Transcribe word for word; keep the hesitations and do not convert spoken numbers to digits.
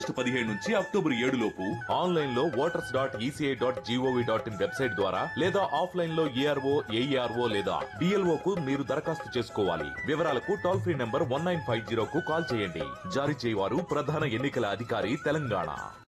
పదిహేడు నుంచి అక్టోబర్ ఏడు లోపు ఆన్లైన్ లో voters dot ECI dot GOV dot in website ద్వారా లేదా ఆఫ్లైన్ లో ఏఆర్ఓ ఏఈఆర్ఓ లేదా డిఎల్ఓ కు మీరు దరఖాస్తు చేసుకోవాలి. వివరాలకు toll free number one nine five zero కు కాల్ చేయండి. జారీ చేయవారు ప్రధాన ఎన్నికల అధికారి తెలంగాణ.